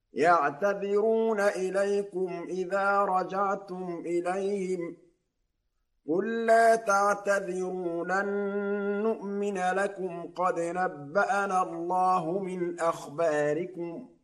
يعتذرون إليكم إذا رجعتم إليهم قل لا تعتذروا لن نؤمن لكم قد نبأنا الله من أخباركم